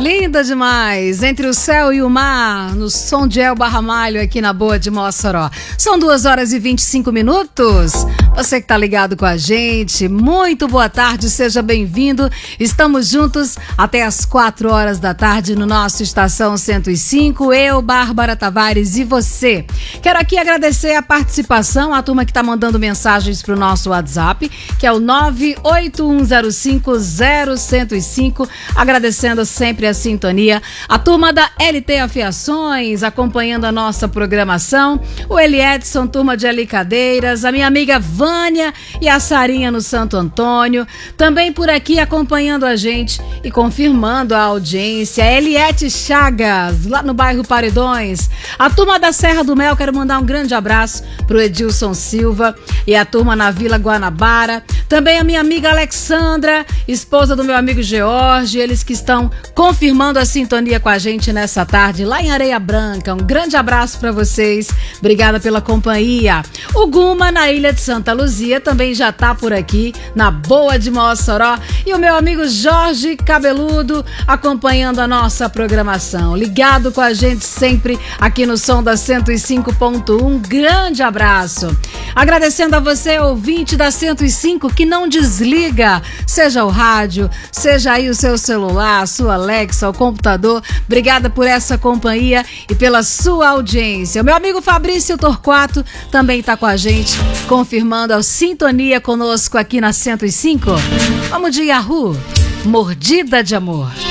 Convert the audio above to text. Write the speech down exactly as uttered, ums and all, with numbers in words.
Linda demais, entre o céu e o mar, no som de Elba Ramalho aqui na Boa de Mossoró. São duas horas e vinte e cinco minutos. Você que tá ligado com a gente, muito boa tarde, seja bem-vindo. Estamos juntos até as quatro horas da tarde no nosso Estação cento e cinco. Eu, Bárbara Tavares e você. Quero aqui agradecer a participação, a turma que tá mandando mensagens pro nosso WhatsApp, que é o nove oito um zero cinco zero zero zero cinco. Agradecendo sempre a sintonia. A turma da L T Afiações acompanhando a nossa programação. O Eli Edson, turma de Ali Cadeiras, a minha amiga Vânia e a Sarinha no Santo Antônio. Também por aqui acompanhando a gente e confirmando a audiência. Eliette Chagas, lá no bairro Paredões. A turma da Serra do Mel, quero mandar um grande abraço pro Edilson Silva e a turma na Vila Guanabara. Também a minha amiga Alexandra, esposa do meu amigo George, eles que estão confirmando a sintonia com a gente nessa tarde lá em Areia Branca. Um grande abraço para vocês. Obrigada pela companhia. O Guma, na Ilha de Santa Luzia, também já tá por aqui, na Boa de Mossoró. E o meu amigo Jorge Cabeludo, acompanhando a nossa programação. Ligado com a gente sempre aqui no som da cento e cinco ponto um. Grande abraço. Agradecendo a você, ouvinte da cento e cinco, que não desliga, seja o rádio, seja aí o seu celular, a sua Alexa, o computador. Obrigada por essa companhia e pela sua audiência. O meu amigo Fabrício Torquato também está com a gente, confirmando a sintonia conosco aqui na cento e cinco. Vamos de Yahoo, Mordida de Amor.